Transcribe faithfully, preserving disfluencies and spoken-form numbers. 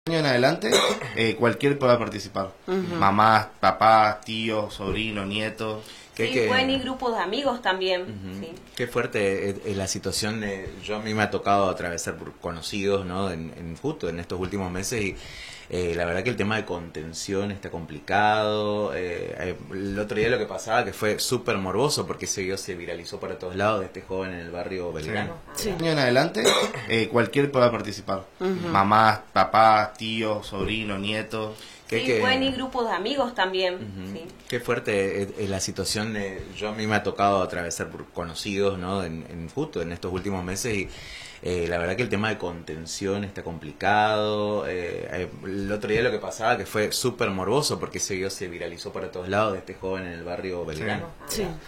Año en adelante, eh, cualquier pueda participar. Uh-huh. Mamás, papás, tíos, sobrinos, nietos. Sí, que... pueden ir grupos de amigos también. Uh-huh. Sí. Qué fuerte es, es la situación. De, yo a mí me ha tocado atravesar por conocidos, ¿no? En, en justo en estos últimos meses y eh, la verdad que el tema de contención está complicado. Eh, el otro día lo que pasaba que fue súper morboso porque ese video se viralizó para todos lados de este joven en el barrio Belgrano. Sí. Año en adelante, eh, cualquier pueda participar. Uh-huh. Mamás, papás, tíos, sobrinos, nietos. Sí, que... pueden ir grupos de amigos también. Uh-huh. Sí. Qué fuerte es, es la situación. De, yo a mí me ha tocado atravesar por conocidos, ¿no? En, en justo en estos últimos meses y eh, la verdad que el tema de contención está complicado. Eh, el otro día lo que pasaba que fue súper morboso porque ese video se viralizó para todos lados de este joven en el barrio Belgrano. Sí. Sí.